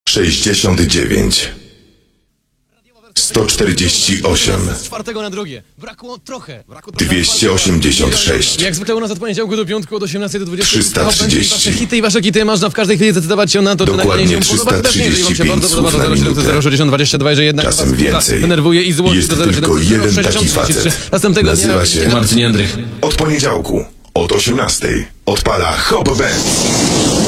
69 148 Z czwartego na drugie. Brakło trochę. 286 Jak zwykle u nas od poniedziałku do piątku od 18 do 20. 330. Wasze hity i wasze kity można w każdej chwili zdecydować się na to, czy Dokładnie nagranie się podoba. Też nie, jeżeli wam się 335 bardzo podoba, słów to na 07 minutę. 060 22, że jednak Czasem was więcej. denerwuje i złości Jest do 07 tylko jeden 060 taki 33. facet. Następnego dnia Nazywa się Marcin Jędrych. Od poniedziałku od 18 odpala Hop Band.